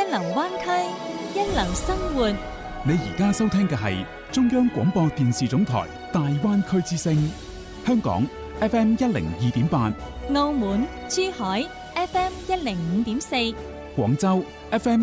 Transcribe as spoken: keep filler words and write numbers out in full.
流灣區，一流生活。 你而家收聽嘅係中央廣播電視總台大灣區之聲，香港 F M 一零二點八， 澳門、珠海 F M 一零五點四， 廣州 F M